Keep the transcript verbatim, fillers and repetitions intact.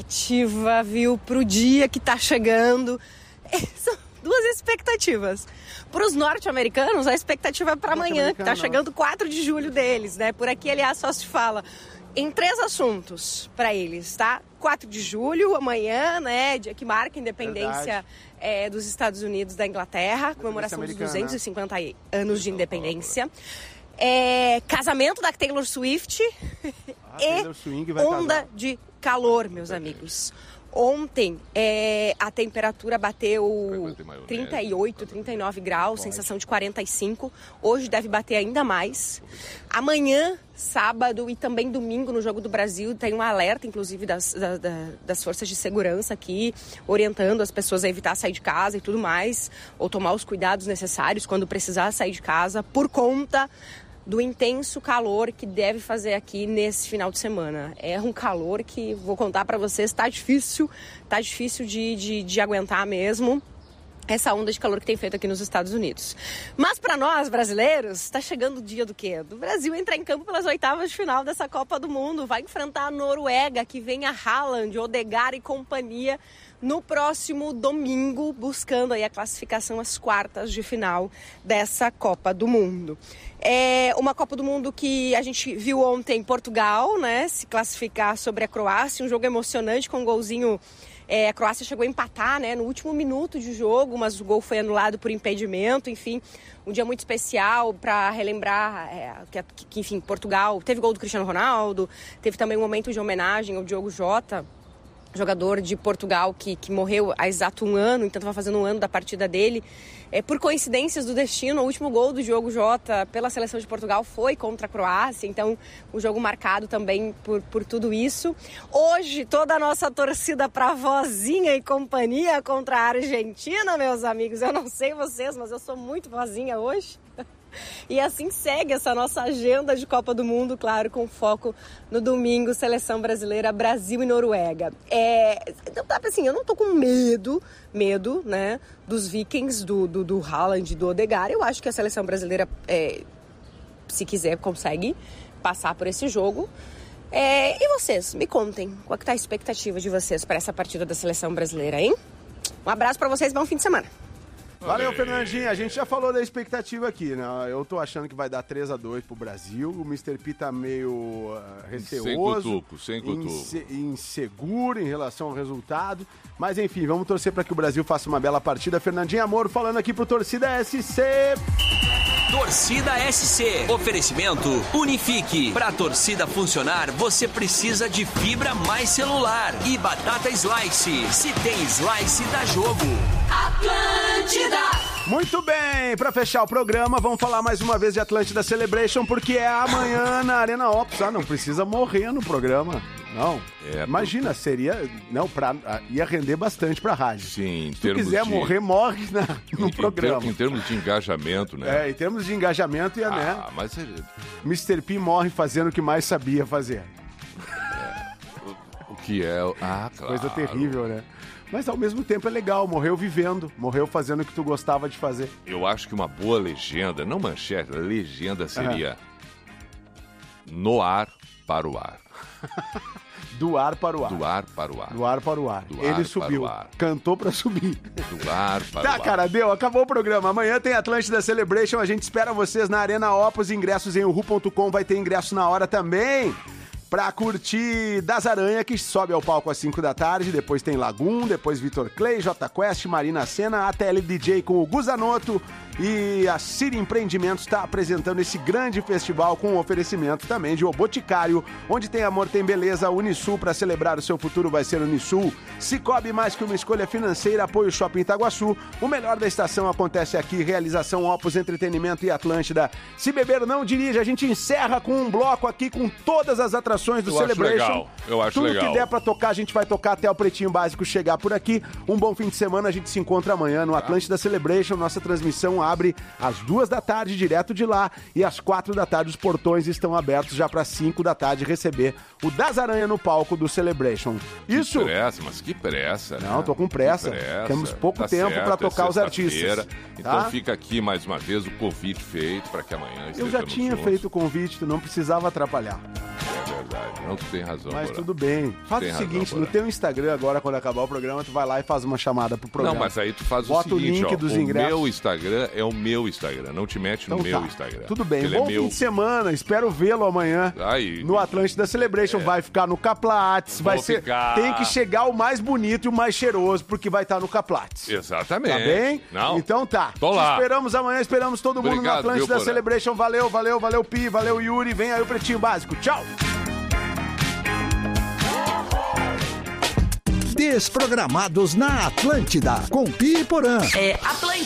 expectativa, viu, pro dia que tá chegando. São duas expectativas. Para os norte-americanos, a expectativa é para amanhã, que tá chegando quatro de julho deles, né? Por aqui, aliás, só se fala em três assuntos para eles, tá? quatro de julho, amanhã, né? Dia que marca a independência é, dos Estados Unidos da Inglaterra, comemoração dos duzentos e cinquenta anos de independência. É, casamento da Taylor Swift ah, e Taylor Swing vai onda casar. De calor, meus amigos. Ontem é, a temperatura bateu trinta e oito, trinta e nove graus, sensação de quarenta e cinco. Hoje deve bater ainda mais. Amanhã, sábado e também domingo, no Jogo do Brasil, tem um alerta, inclusive, das, da, da, das forças de segurança aqui, orientando as pessoas a evitar sair de casa e tudo mais, ou tomar os cuidados necessários quando precisar sair de casa, por conta do intenso calor que deve fazer aqui nesse final de semana. É um calor que, vou contar para vocês, tá difícil, tá difícil de, de, de aguentar mesmo essa onda de calor que tem feito aqui nos Estados Unidos. Mas para nós, brasileiros, está chegando o dia do quê? Do Brasil entrar em campo pelas oitavas de final dessa Copa do Mundo. Vai enfrentar a Noruega, que vem a Haaland, Odegaard e companhia no próximo domingo, buscando aí a classificação às quartas de final dessa Copa do Mundo. É uma Copa do Mundo que a gente viu ontem em Portugal, né, se classificar sobre a Croácia, um jogo emocionante com um golzinho. É, a Croácia chegou a empatar, né, no último minuto de jogo, mas o gol foi anulado por impedimento. Enfim, um dia muito especial para relembrar é, que, que, enfim, Portugal teve gol do Cristiano Ronaldo, teve também um momento de homenagem ao Diogo Jota, jogador de Portugal que, que morreu há exato um ano, então estava fazendo um ano da partida dele. É, por coincidências do destino, o último gol do Diogo Jota pela seleção de Portugal foi contra a Croácia, então o jogo marcado também por, por tudo isso. Hoje, toda a nossa torcida para vozinha e companhia contra a Argentina, meus amigos. Eu não sei vocês, mas eu sou muito vozinha hoje. E assim segue essa nossa agenda de Copa do Mundo, claro, com foco no domingo, Seleção Brasileira, Brasil e Noruega. É, então, assim, eu não tô com medo, medo, né, dos Vikings, do, do, do Haaland, do Odegaard. Eu acho que a Seleção Brasileira, é, se quiser, consegue passar por esse jogo. É, e vocês, me contem, qual é que tá a expectativa de vocês para essa partida da Seleção Brasileira, hein? Um abraço para vocês, bom fim de semana. Valeu, Fernandinho. A gente já falou da expectativa aqui, né? Eu tô achando que vai dar três a dois pro Brasil. O mister P tá meio uh, receoso. Sem cutuco, sem cutuco. Inse- inseguro em relação ao resultado. Mas, enfim, vamos torcer para que o Brasil faça uma bela partida. Fernandinho Amor falando aqui pro Torcida S C. Torcida S C. Oferecimento Unifique. Pra torcida funcionar, você precisa de fibra mais celular. E batata slice. Se tem slice, dá jogo. Atlântida. Muito bem, para fechar o programa, vamos falar mais uma vez de Atlântida Celebration, porque é amanhã na Arena Ops. Ah, não precisa morrer no programa. Não, é, imagina, seria, não, pra, ia render bastante pra rádio. Sim, em Se tu quiser de... morrer, morre na, no em, programa. Em, em termos de engajamento, né? É, em termos de engajamento, ia, ah, né? mas... mister P morre fazendo o que mais sabia fazer. É, o, o que é... Ah, claro. Coisa terrível, né? Mas ao mesmo tempo é legal, morreu vivendo, morreu fazendo o que tu gostava de fazer. Eu acho que uma boa legenda, não manchete, a legenda seria uhum. No ar para o ar. Do ar para o ar. Do ar para o ar. Do ar para o ar. Do Ele ar subiu, para o ar. Cantou pra subir. Do ar para tá, o ar. Tá, cara, deu, acabou o programa. Amanhã tem Atlântida Celebration, a gente espera vocês na Arena Opus, ingressos em uhu ponto com, vai ter ingresso na hora também. Pra curtir Das Aranha, que sobe ao palco às cinco da tarde, depois tem Lagum, depois Vitor Clay, J Quest, Marina Sena, A T L D J com o Guzanoto e a City Empreendimentos está apresentando esse grande festival com um oferecimento também de O Boticário, onde tem amor, tem beleza. Unisul, para celebrar o seu futuro vai ser Unisul. Cicobi, mais que uma escolha financeira, apoio Shopping Itaguaçu. O melhor da estação acontece aqui, realização Opus Entretenimento e Atlântida. Se beber, não dirige, a gente encerra com um bloco aqui com todas as atrações do Eu Celebration. Acho legal. Eu acho Tudo legal. que der pra tocar, a gente vai tocar até o Pretinho Básico chegar por aqui. Um bom fim de semana, a gente se encontra amanhã no Atlântida Celebration. Nossa transmissão abre às duas da tarde, direto de lá, e às quatro da tarde os portões estão abertos já para cinco da tarde receber o Das Aranha no palco do Celebration. Isso? Que pressa, mas que pressa, né? Não, tô com pressa. pressa. Temos pouco tá tempo para tocar é os artistas. Então tá? fica aqui mais uma vez o convite feito para que amanhã Eu já tinha juntos. feito o convite, tu não precisava atrapalhar. É verdade. verdade. Não, tu tem razão, Mas Porã. tudo bem. Faz Tem o razão, seguinte, Porã. no teu Instagram agora, quando acabar o programa, tu vai lá e faz uma chamada pro programa. Não, mas aí tu faz Bota o seguinte, o link ó, dos o ingressos. meu Instagram é o meu Instagram, não te mete no Então meu tá. Instagram. Tudo bem, Ele bom é meu. fim de semana, espero vê-lo amanhã Aí, no Atlântida Celebration, vai ficar no Caplates, vai Vou ser, ficar. tem que chegar o mais bonito e o mais cheiroso, porque vai estar no Caplates. Exatamente. Tá bem? Não. Então tá. Tô Te lá. esperamos amanhã, esperamos todo mundo Obrigado, no Atlântida viu, Porã? Celebration. Valeu, valeu, valeu Pi, valeu Yuri, vem aí o Pretinho Básico. Tchau. Desprogramados na Atlântida, com Pi e Porã. É Atlântida.